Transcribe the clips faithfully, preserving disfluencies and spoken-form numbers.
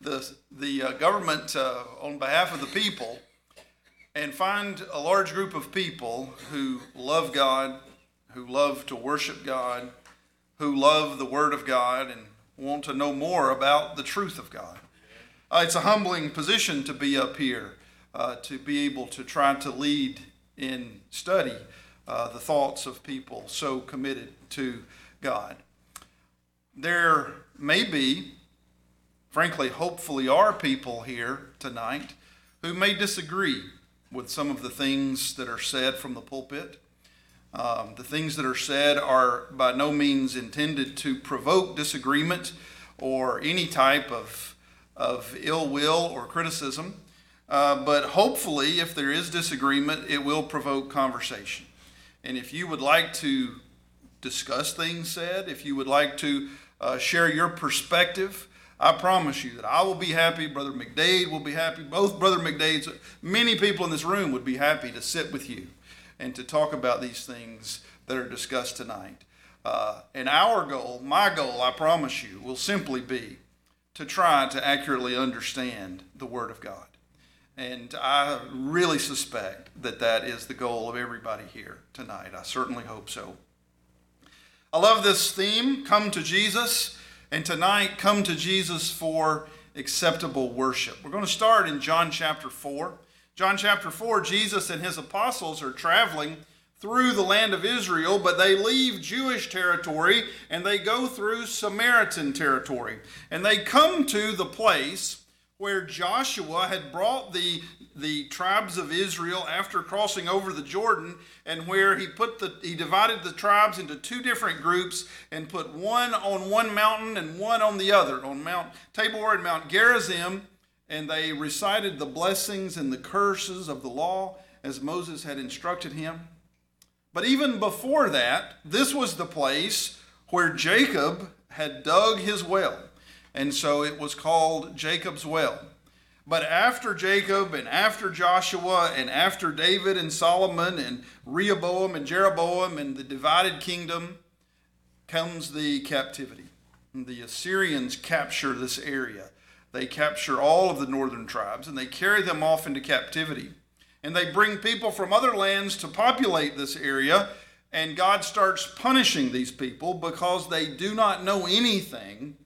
the, the uh, government uh, on behalf of the people and find a large group of people who love God, who love to worship God, who love the Word of God and want to know more about the truth of God. Uh, it's a humbling position to be up here, uh, to be able to try to lead in study uh, the thoughts of people so committed to God. There may be, frankly, hopefully are people here tonight who may disagree with some of the things that are said from the pulpit. Um, the things that are said are by no means intended to provoke disagreement or any type of, of ill will or criticism. Uh, but hopefully, if there is disagreement, it will provoke conversation. And if you would like to discuss things said, if you would like to uh, share your perspective, I promise you that I will be happy, Brother McDade will be happy, both Brother McDades, many people in this room would be happy to sit with you and to talk about these things that are discussed tonight. Uh, and our goal, my goal, I promise you, will simply be to try to accurately understand the Word of God. And I really suspect that that is the goal of everybody here tonight. I certainly hope so. I love this theme, Come to Jesus. And tonight, come to Jesus for acceptable worship. We're going to start in John chapter four. John chapter four, Jesus and his apostles are traveling through the land of Israel, but they leave Jewish territory and they go through Samaritan territory. And they come to the place where Joshua had brought the, the tribes of Israel after crossing over the Jordan, and where he put the he divided the tribes into two different groups and put one on one mountain and one on the other, on Mount Tabor and Mount Gerizim, and they recited the blessings and the curses of the law as Moses had instructed him. But even before that, this was the place where Jacob had dug his well. And so it was called Jacob's Well. But after Jacob and after Joshua and after David and Solomon and Rehoboam and Jeroboam and the divided kingdom comes the captivity. And the Assyrians capture this area. They capture all of the northern tribes and they carry them off into captivity. And they bring people from other lands to populate this area. And God starts punishing these people because they do not know anything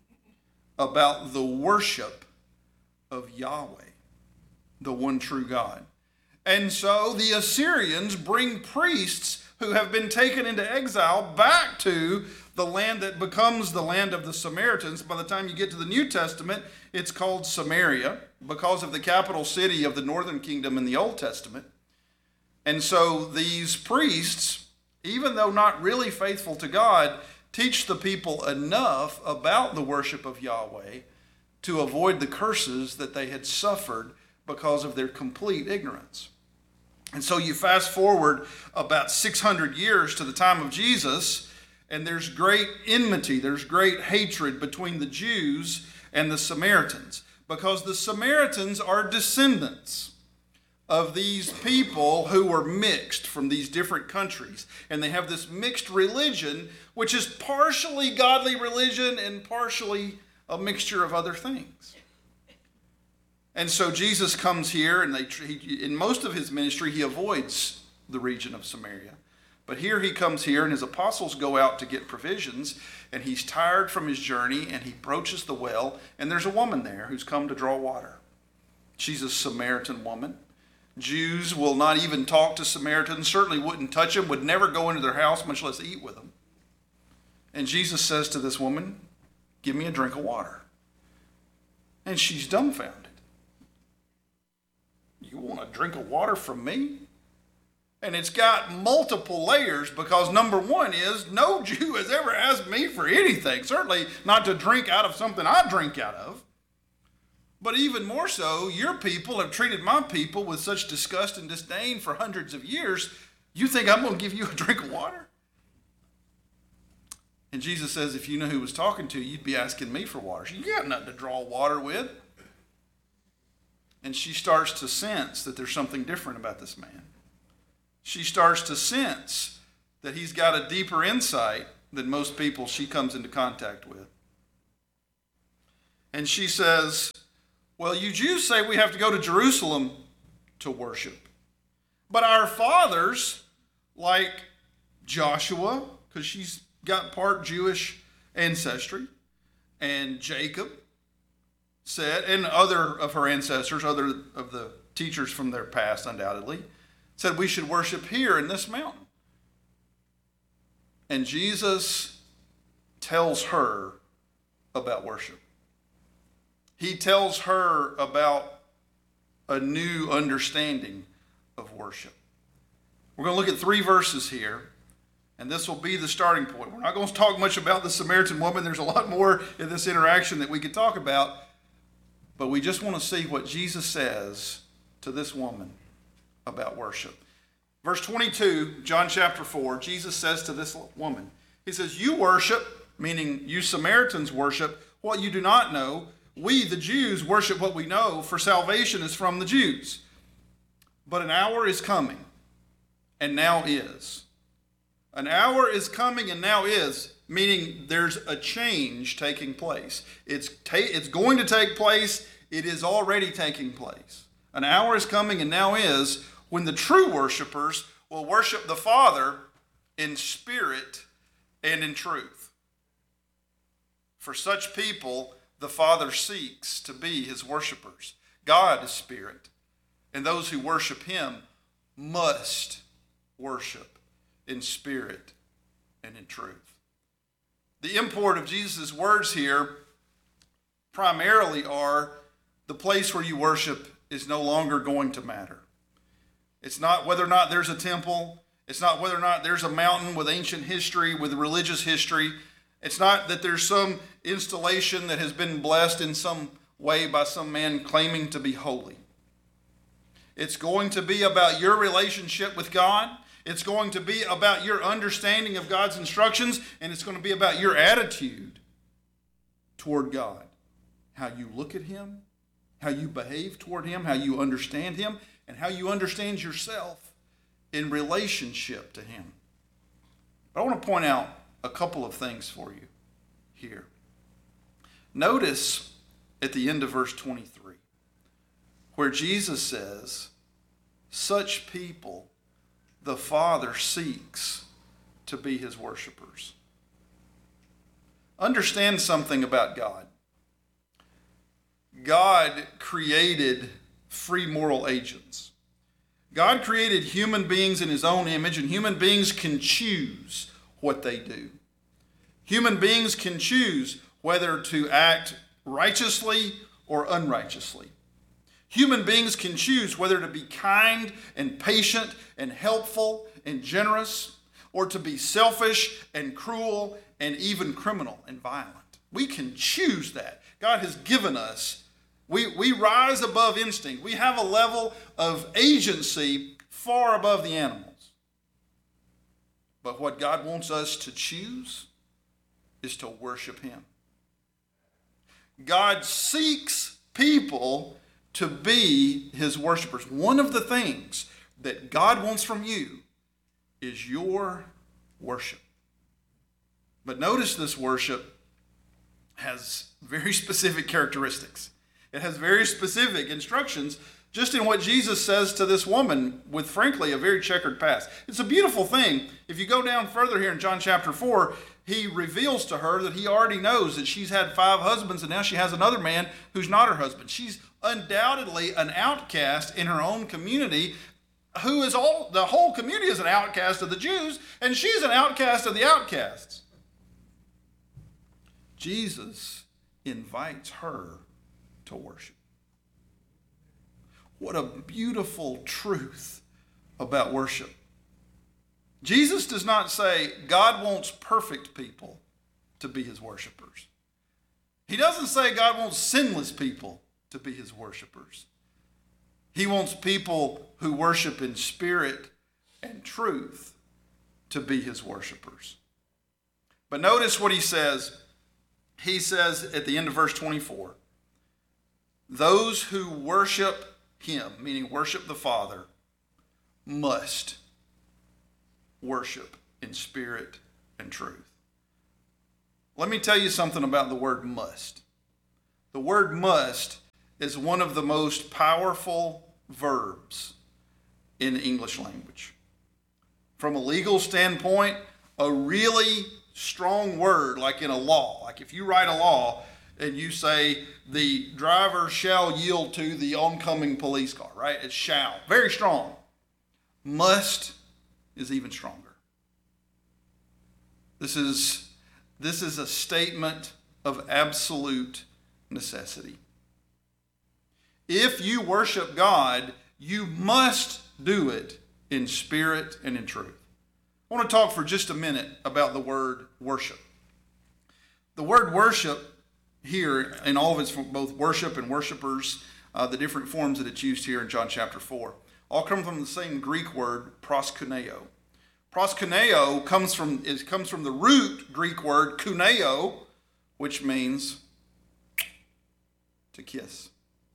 about the worship of Yahweh, the one true God. And so the Assyrians bring priests who have been taken into exile back to the land that becomes the land of the Samaritans. By the time you get to the New Testament, it's called Samaria because of the capital city of the northern kingdom in the Old Testament. And so these priests, even though not really faithful to God, teach the people enough about the worship of Yahweh to avoid the curses that they had suffered because of their complete ignorance. And so you fast forward about six hundred years to the time of Jesus, and there's great enmity, there's great hatred between the Jews and the Samaritans, because the Samaritans are descendants of these people who were mixed from these different countries. And they have this mixed religion, which is partially godly religion and partially a mixture of other things. And so Jesus comes here, and they, he, in most of his ministry, he avoids the region of Samaria. But here he comes here, and his apostles go out to get provisions, and he's tired from his journey, and he approaches the well, and there's a woman there who's come to draw water. She's a Samaritan woman. Jews will not even talk to Samaritans, certainly wouldn't touch them, would never go into their house, much less eat with them. And Jesus says to this woman, "Give me a drink of water." And she's dumbfounded. "You want a drink of water from me?" And it's got multiple layers, because number one is no Jew has ever asked me for anything, certainly not to drink out of something I drink out of. But even more so, your people have treated my people with such disgust and disdain for hundreds of years. You think I'm going to give you a drink of water? And Jesus says, if you knew who was talking to you, you'd be asking me for water. You got nothing to draw water with. And she starts to sense that there's something different about this man. She starts to sense that he's got a deeper insight than most people she comes into contact with. And she says, well, you Jews say we have to go to Jerusalem to worship. But our fathers, like Joshua, because she's got part Jewish ancestry, and Jacob said, and other of her ancestors, other of the teachers from their past undoubtedly, said we should worship here in this mountain. And Jesus tells her about worship. He tells her about a new understanding of worship. We're going to look at three verses here, and this will be the starting point. We're not going to talk much about the Samaritan woman. There's a lot more in this interaction that we could talk about, but we just want to see what Jesus says to this woman about worship. Verse twenty-two, John chapter four, Jesus says to this woman, he says, you worship, meaning you Samaritans worship, what you do not know. We, the Jews, worship what we know, for salvation is from the Jews. But an hour is coming, and now is. An hour is coming and now is, meaning there's a change taking place. It's, ta- it's going to take place. It is already taking place. An hour is coming and now is when the true worshipers will worship the Father in spirit and in truth. For such people, the Father seeks to be his worshipers. God is spirit, and those who worship him must worship in spirit and in truth. The import of Jesus' words here primarily are the place where you worship is no longer going to matter. It's not whether or not there's a temple. It's not whether or not there's a mountain with ancient history, with religious history. It's not that there's some installation that has been blessed in some way by some man claiming to be holy. It's going to be about your relationship with God. It's going to be about your understanding of God's instructions, and it's going to be about your attitude toward God. How you look at him, how you behave toward him, how you understand him, and how you understand yourself in relationship to him. But I want to point out a couple of things for you here. Notice at the end of verse twenty-three, where Jesus says, such people the Father seeks to be his worshipers. Understand something about God. God created free moral agents. God created human beings in his own image, and human beings can choose what they do. Human beings can choose whether to act righteously or unrighteously. Human beings can choose whether to be kind and patient and helpful and generous, or to be selfish and cruel and even criminal and violent. We can choose that. God has given us. We, we rise above instinct. We have a level of agency far above the animals. But what God wants us to choose is to worship him. God seeks people to be his worshipers. One of the things that God wants from you is your worship. But notice this worship has very specific characteristics. It has very specific instructions just in what Jesus says to this woman with, frankly, a very checkered past. It's a beautiful thing. If you go down further here in John chapter four, he reveals to her that he already knows that she's had five husbands and now she has another man who's not her husband. She's undoubtedly an outcast in her own community, who is all, the whole community is an outcast of the Jews, and she's an outcast of the outcasts. Jesus invites her to worship. What a beautiful truth about worship. Jesus does not say God wants perfect people to be his worshipers. He doesn't say God wants sinless people to be his worshipers. He wants people who worship in spirit and truth to be his worshipers. But notice what he says. He says at the end of verse twenty-four, those who worship him, meaning worship the Father, must worship in spirit and truth. Let me tell you something about the word must. the word must is one of the most powerful verbs in the English language. From a legal standpoint, a really strong word, like in a law. Like if you write a law and you say the driver shall yield to the oncoming police car, right? It's shall. Very strong. Must is even stronger. This is, this is a statement of absolute necessity. If you worship God, you must do it in spirit and in truth. I want to talk for just a minute about the word worship. The word worship here, in all of its both worship and worshipers, uh, the different forms that it's used here in John chapter four, all come from the same Greek word, proskuneo. Proskuneo comes from, it comes from the root Greek word kuneo, which means to kiss.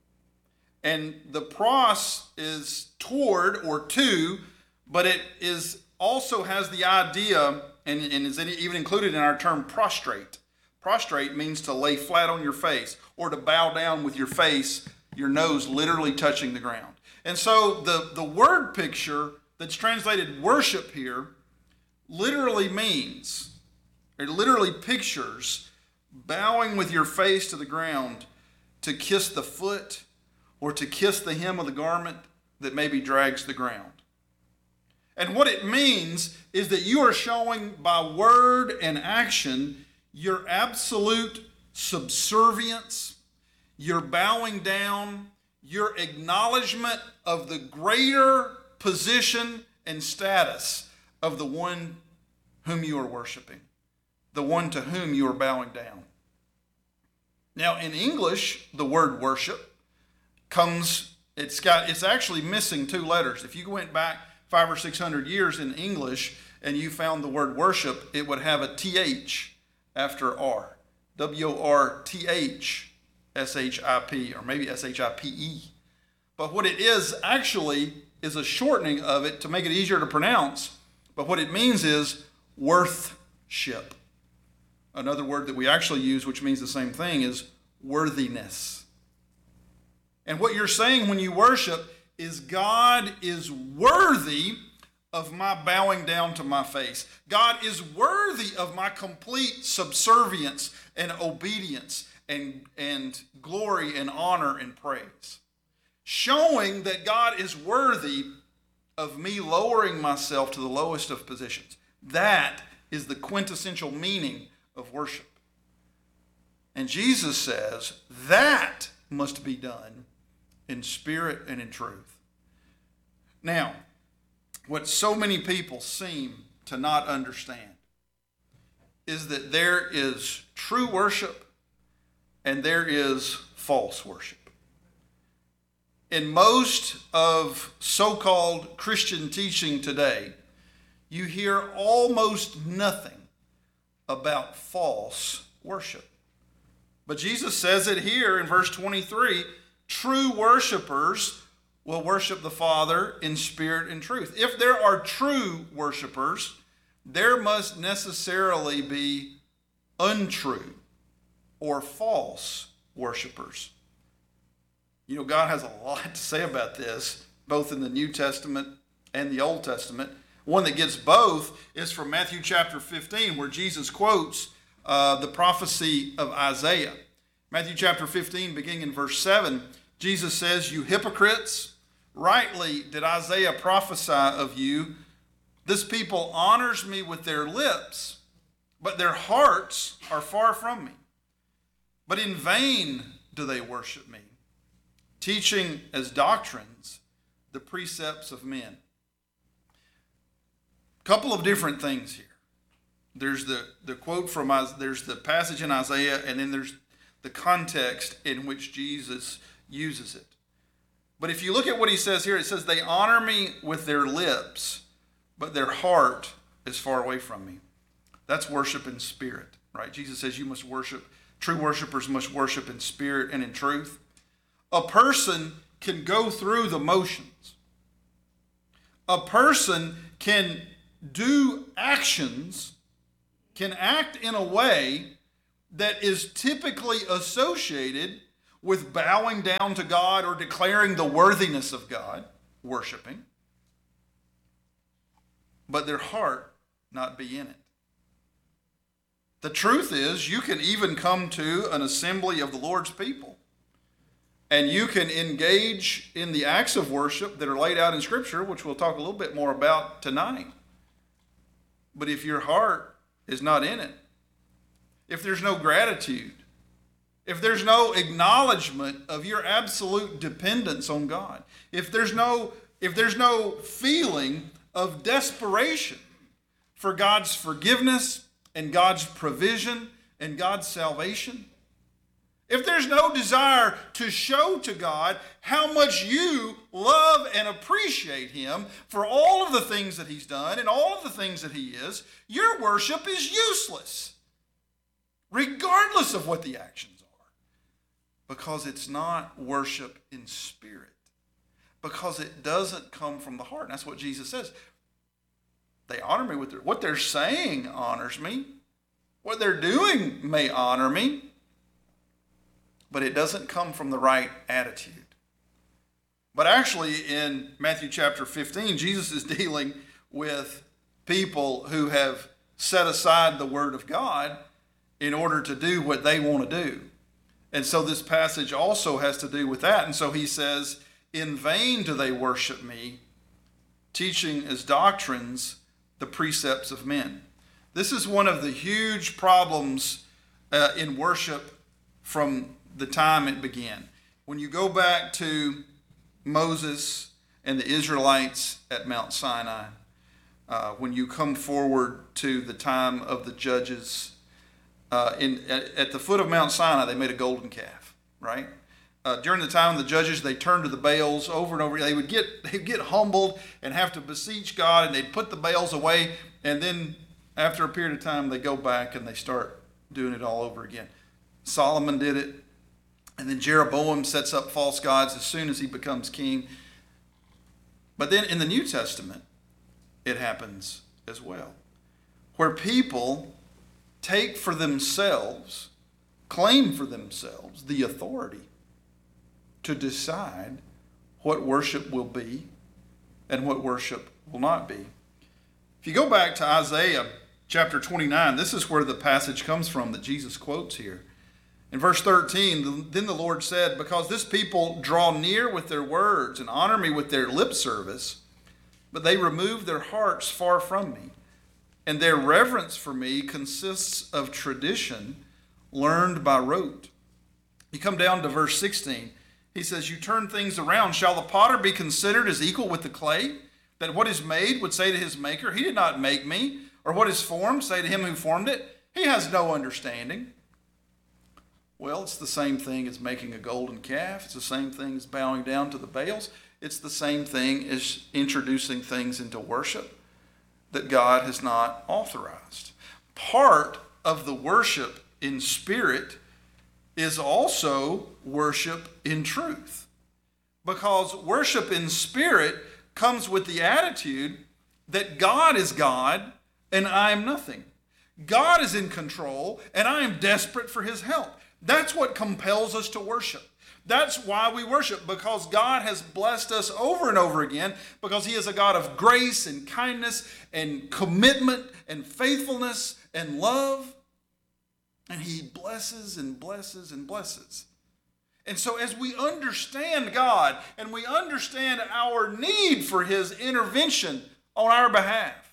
And the pros is toward or to, but it is also has the idea, and, and is even included in our term prostrate. Prostrate means to lay flat on your face or to bow down with your face, your nose literally touching the ground. And so the, the word picture that's translated worship here literally means, it literally pictures bowing with your face to the ground to kiss the foot or to kiss the hem of the garment that maybe drags the ground. And what it means is that you are showing by word and action your absolute subservience, your bowing down, your acknowledgement of the greater position and status of the one whom you are worshiping, the one to whom you are bowing down. Now, in English, the word worship comes, it's got, it's actually missing two letters. If you went back five or six hundred years in English and you found the word worship, it would have a T H after R. W O R T H S H I P, or maybe S H I P E. But what it is actually is a shortening of it to make it easier to pronounce. But what it means is worthship. Another word that we actually use, which means the same thing, is worthiness. And what you're saying when you worship is God is worthy of my bowing down to my face. God is worthy of my complete subservience and obedience and, and glory and honor and praise. Showing that God is worthy of me lowering myself to the lowest of positions. That is the quintessential meaning of worship. And Jesus says that must be done in spirit and in truth. Now, what so many people seem to not understand is that there is true worship and there is false worship. In most of so-called Christian teaching today, you hear almost nothing about false worship. But Jesus says it here in verse twenty-three, true worshipers will worship the Father in spirit and truth. If there are true worshipers, there must necessarily be untrue or false worshipers. You know, God has a lot to say about this, both in the New Testament and the Old Testament. One that gets both is from Matthew chapter fifteen, where Jesus quotes uh, the prophecy of Isaiah. Matthew chapter fifteen, beginning in verse seven, Jesus says, "You hypocrites, rightly did Isaiah prophesy of you. This people honors me with their lips, but their hearts are far from me. But in vain do they worship me, teaching as doctrines the precepts of men." A couple of different things here. There's the, the quote from, there's the passage in Isaiah, and then there's the context in which Jesus uses it. But if you look at what he says here, it says, they honor me with their lips, but their heart is far away from me. That's worship in spirit, right? Jesus says you must worship, true worshipers must worship in spirit and in truth. A person can go through the motions. A person can do actions, can act in a way that is typically associated with bowing down to God or declaring the worthiness of God, worshiping, but their heart not be in it. The truth is, you can even come to an assembly of the Lord's people, and you can engage in the acts of worship that are laid out in Scripture, which we'll talk a little bit more about tonight. But if your heart is not in it, if there's no gratitude, if there's no acknowledgement of your absolute dependence on God, if there's no, if there's no feeling of desperation for God's forgiveness and God's provision and God's salvation, if there's no desire to show to God how much you love and appreciate Him for all of the things that He's done and all of the things that He is, your worship is useless, regardless of what the actions are, because it's not worship in spirit, because it doesn't come from the heart. And that's what Jesus says. They honor me with their, what they're saying honors me. What they're doing may honor me, but it doesn't come from the right attitude. But actually in Matthew chapter fifteen, Jesus is dealing with people who have set aside the word of God in order to do what they want to do. And so this passage also has to do with that. And so he says, in vain do they worship me, teaching as doctrines the precepts of men. This is one of the huge problems uh, in worship from the time it began. When you go back to Moses and the Israelites at Mount Sinai, uh, when you come forward to the time of the judges, uh, in at, at the foot of Mount Sinai, they made a golden calf, right? Uh, during the time of the judges, they turned to the Baals over and over. They would get they'd get humbled and have to beseech God, and they'd put the Baals away, and then after a period of time, they go back and they start doing it all over again. Solomon did it. And then Jeroboam sets up false gods as soon as he becomes king. But then in the New Testament, it happens as well, where people take for themselves, claim for themselves the authority to decide what worship will be and what worship will not be. If you go back to Isaiah chapter twenty-nine, this is where the passage comes from that Jesus quotes here. In verse thirteen, then the Lord said, because this people draw near with their words and honor me with their lip service, but they remove their hearts far from me, and their reverence for me consists of tradition learned by rote. You come down to verse sixteen. He says, you turn things around. Shall the potter be considered as equal with the clay, that what is made would say to his maker, he did not make me, or what is formed say to him who formed it, he has no understanding. Well, it's the same thing as making a golden calf. It's the same thing as bowing down to the Baals. It's the same thing as introducing things into worship that God has not authorized. Part of the worship in spirit is also worship in truth, because worship in spirit comes with the attitude that God is God and I am nothing. God is in control and I am desperate for His help. That's what compels us to worship. That's why we worship, because God has blessed us over and over again, because He is a God of grace and kindness and commitment and faithfulness and love. And He blesses and blesses and blesses. And so as we understand God and we understand our need for His intervention on our behalf,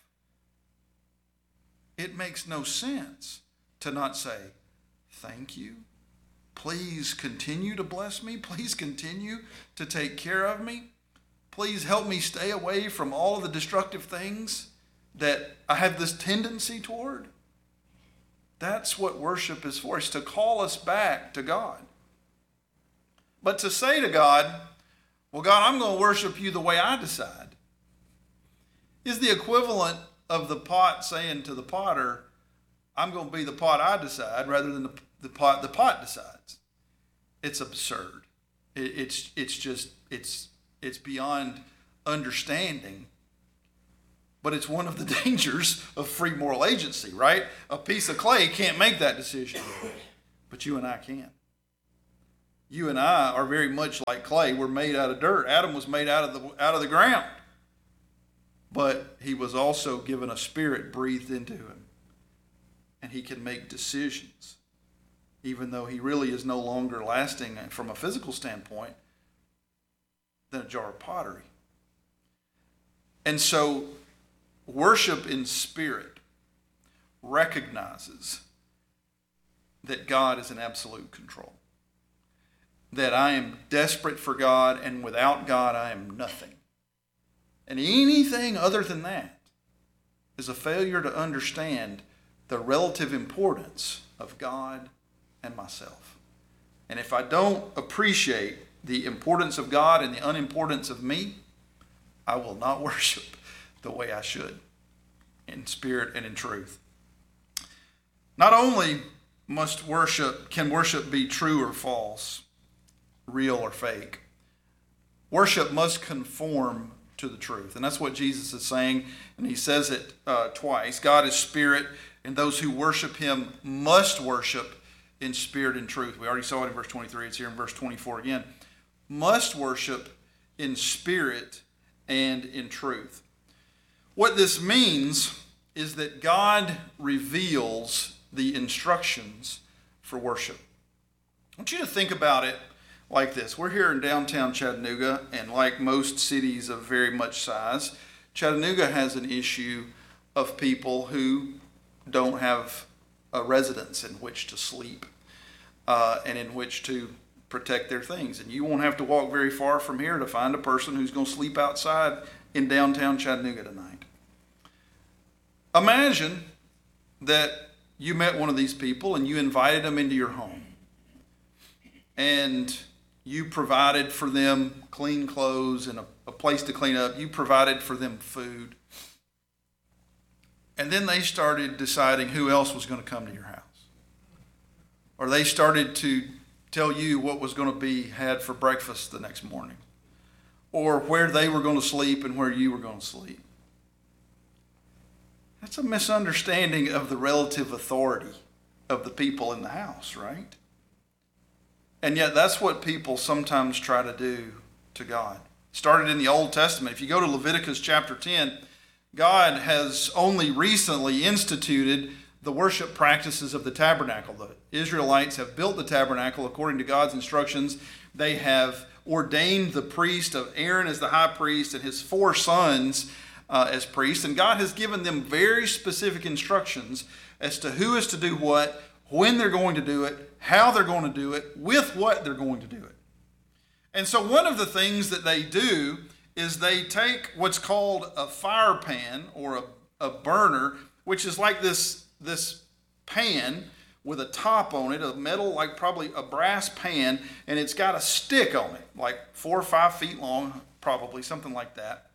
it makes no sense to not say, thank you. Please continue to bless me. Please continue to take care of me. Please help me stay away from all of the destructive things that I have this tendency toward. That's what worship is for. It's to call us back to God. But to say to God, well, God, I'm going to worship you the way I decide, is the equivalent of the pot saying to the potter, I'm going to be the pot I decide, rather than the, the pot the pot decides. It's absurd. It, it's it's just it's it's beyond understanding. But it's one of the dangers of free moral agency, right? A piece of clay can't make that decision, but you and I can. You and I are very much like clay. We're made out of dirt. Adam was made out of the out of the ground. But he was also given a spirit breathed into him. And he can make decisions, even though he really is no longer lasting from a physical standpoint than a jar of pottery. And so worship in spirit recognizes that God is in absolute control. That I am desperate for God, and without God I am nothing. And anything other than that is a failure to understand the relative importance of God and myself. And if I don't appreciate the importance of God and the unimportance of me, I will not worship the way I should, in spirit and in truth. Not only must worship, can worship be true or false, real or fake, worship must conform to the truth. And that's what Jesus is saying, and he says it uh, twice. God is spirit, and those who worship him must worship in spirit and truth. We already saw it in verse twenty-three. It's here in verse twenty-four again. Must worship in spirit and in truth. What this means is that God reveals the instructions for worship. I want you to think about it like this. We're here in downtown Chattanooga, and like most cities of very much size, Chattanooga has an issue of people who don't have a residence in which to sleep uh, and in which to protect their things. And you won't have to walk very far from here to find a person who's going to sleep outside in downtown Chattanooga tonight. Imagine that you met one of these people and you invited them into your home. And you provided for them clean clothes and a, a place to clean up. You provided for them food. And then they started deciding who else was going to come to your house. Or they started to tell you what was going to be had for breakfast the next morning. Or where they were going to sleep and where you were going to sleep. That's a misunderstanding of the relative authority of the people in the house, right? And yet that's what people sometimes try to do to God. Started in the Old Testament. If you go to Leviticus chapter ten, God has only recently instituted the worship practices of the tabernacle. The Israelites have built the tabernacle according to God's instructions. They have ordained the priest of Aaron as the high priest and his four sons uh, as priests. And God has given them very specific instructions as to who is to do what, when they're going to do it, how they're going to do it, with what they're going to do it. And so one of the things that they do is they take what's called a fire pan or a, a burner, which is like this, this pan with a top on it, a metal, like probably a brass pan, and it's got a stick on it, like four or five feet long, probably, something like that.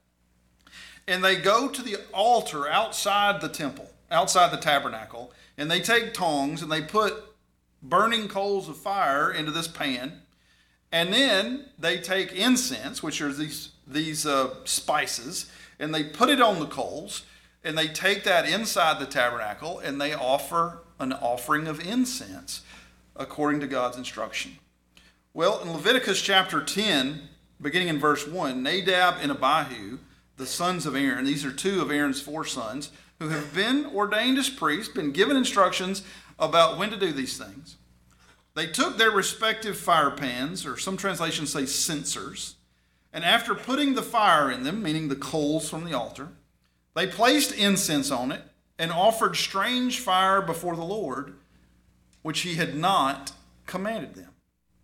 And they go to the altar outside the temple, outside the tabernacle, and they take tongs and they put burning coals of fire into this pan. And then they take incense, which are these, these uh, spices, and they put it on the coals, and they take that inside the tabernacle, and they offer an offering of incense according to God's instruction. Well, in Leviticus chapter ten, beginning in verse one, Nadab and Abihu, the sons of Aaron, these are two of Aaron's four sons, who have been ordained as priests, been given instructions about when to do these things. They took their respective fire pans, or some translations say censers, and after putting the fire in them, meaning the coals from the altar, they placed incense on it and offered strange fire before the Lord, which he had not commanded them.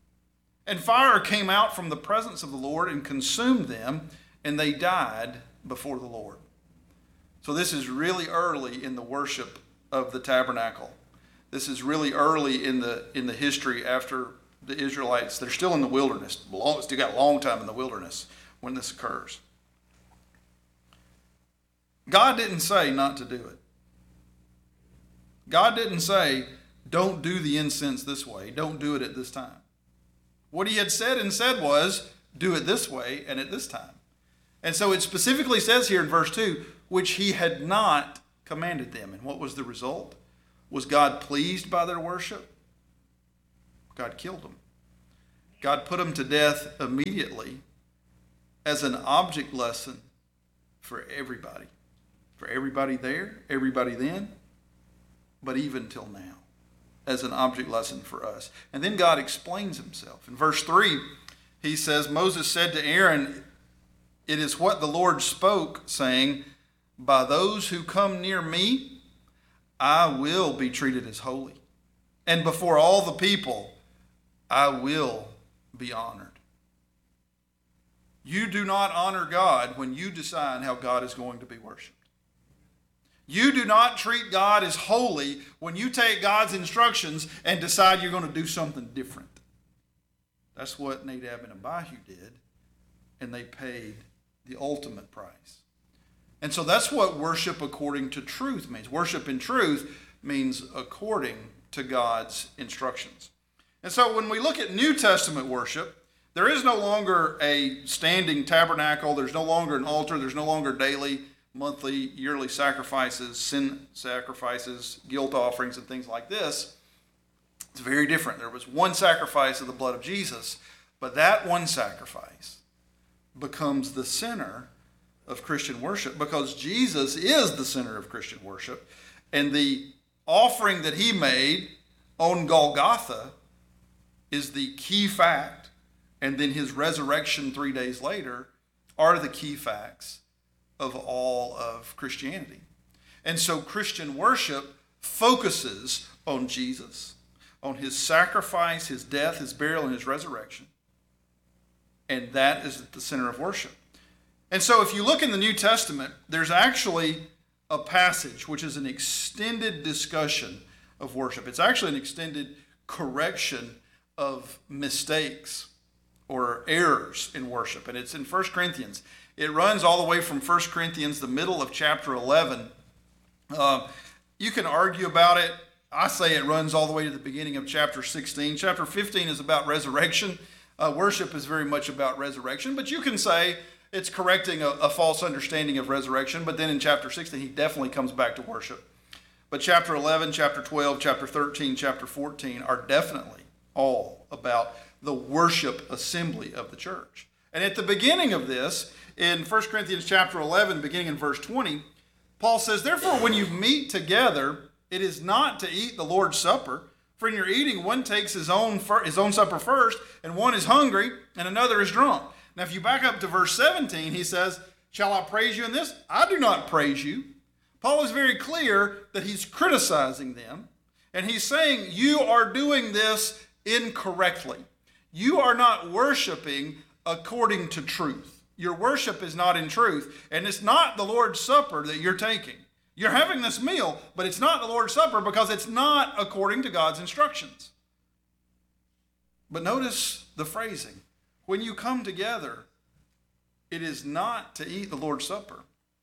And fire came out from the presence of the Lord and consumed them, and they died before the Lord. So this is really early in the worship of the tabernacle. This is really early in the in the history after the Israelites. They're still in the wilderness. Long, still got a long time in the wilderness when this occurs. God didn't say not to do it. God didn't say, don't do the incense this way. Don't do it at this time. What he had said and said was, do it this way and at this time. And so it specifically says here in verse two, which he had not commanded them. And what was the result? Was God pleased by their worship? God killed them. God put them to death immediately as an object lesson for everybody. For everybody there, everybody then, but even till now, as an object lesson for us. And then God explains himself. In verse three, he says, Moses said to Aaron, "It is what the Lord spoke, saying, by those who come near me, I will be treated as holy. And before all the people, I will be honored." You do not honor God when you decide how God is going to be worshiped. You do not treat God as holy when you take God's instructions and decide you're going to do something different. That's what Nadab and Abihu did, and they paid the ultimate price. And so that's what worship according to truth means. Worship in truth means according to God's instructions. And so when we look at New Testament worship, there is no longer a standing tabernacle. There's no longer an altar. There's no longer daily, monthly, yearly sacrifices, sin sacrifices, guilt offerings, and things like this. It's very different. There was one sacrifice of the blood of Jesus, but that one sacrifice becomes the center of Christian worship because Jesus is the center of Christian worship. And the offering that he made on Golgotha is the key fact, and then his resurrection three days later are the key facts of all of Christianity. And so Christian worship focuses on Jesus, on his sacrifice, his death, his burial, and his resurrection. And that is at the center of worship. And so if you look in the New Testament, there's actually a passage which is an extended discussion of worship. It's actually an extended correction of mistakes or errors in worship. And it's in First Corinthians. It runs all the way from First Corinthians, the middle of chapter eleven. Uh, you can argue about it. I say it runs all the way to the beginning of chapter sixteen. Chapter fifteen is about resurrection. Uh, worship is very much about resurrection. But you can say it's correcting a, a false understanding of resurrection. But then in chapter sixteen, he definitely comes back to worship. But chapter eleven, chapter twelve, chapter thirteen, chapter fourteen are definitely all about the worship assembly of the church. And at the beginning of this, in First Corinthians chapter eleven, beginning in verse twenty, Paul says, "Therefore, when you meet together, it is not to eat the Lord's Supper. For in your eating, one takes his own his own supper first, and one is hungry, and another is drunk." Now, if you back up to verse seventeen, he says, "Shall I praise you in this? I do not praise you." Paul is very clear that he's criticizing them, and he's saying, you are doing this incorrectly. You are not worshiping according to truth. Your worship is not in truth, and it's not the Lord's Supper that you're taking. You're having this meal, but it's not the Lord's Supper because it's not according to God's instructions. But notice the phrasing. When you come together, it is not to eat the Lord's Supper,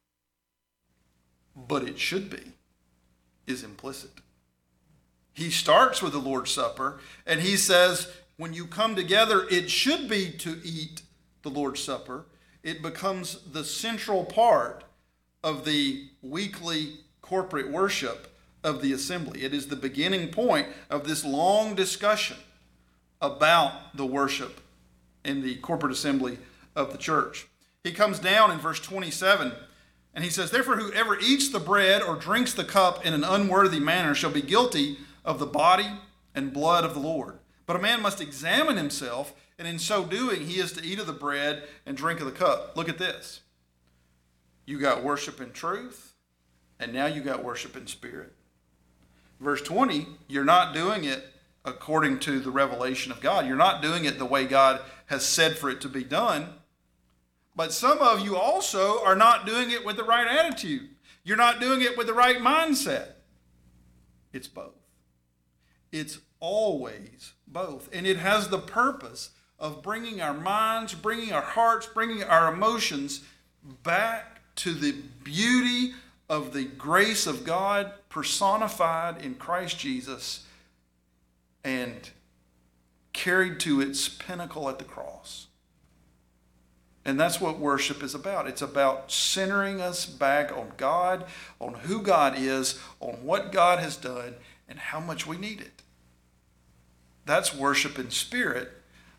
but it should be, is implicit. He starts with the Lord's Supper, and he says, when you come together, it should be to eat the Lord's Supper. It becomes the central part of the weekly corporate worship of the assembly. It is the beginning point of this long discussion about the worship in the corporate assembly of the church. He comes down in verse twenty-seven, and he says, "Therefore, whoever eats the bread or drinks the cup in an unworthy manner shall be guilty of the body and blood of the Lord. But a man must examine himself, and in so doing, he is to eat of the bread and drink of the cup." Look at this. You got worship in truth, and now you got worship in spirit. Verse twenty, you're not doing it according to the revelation of God. You're not doing it the way God has said for it to be done. But some of you also are not doing it with the right attitude. You're not doing it with the right mindset. It's both. It's always both. And it has the purpose of bringing our minds, bringing our hearts, bringing our emotions back to the beauty of the grace of God personified in Christ Jesus and carried to its pinnacle at the cross. And that's what worship is about. It's about centering us back on God, on who God is, on what God has done, and how much we need it. That's worship in spirit,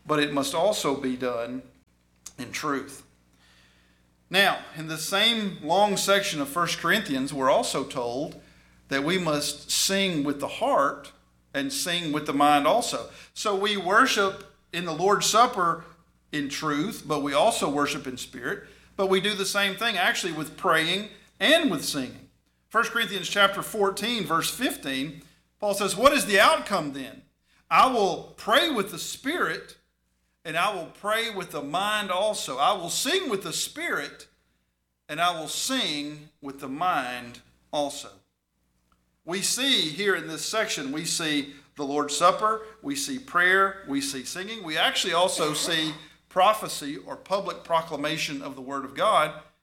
but it must also be done in truth. Now, in the same long section of First Corinthians, we're also told that we must sing with the heart and sing with the mind also. So we worship in the Lord's Supper in truth, but we also worship in spirit. But we do the same thing actually with praying and with singing. First Corinthians chapter fourteen, verse fifteen, Paul says, what is the outcome then? I will pray with the spirit, and I will pray with the mind also. I will sing with the spirit, and I will sing with the mind also. We see here in this section, we see the Lord's Supper, we see prayer, we see singing. We actually also see prophecy or public proclamation of the Word of God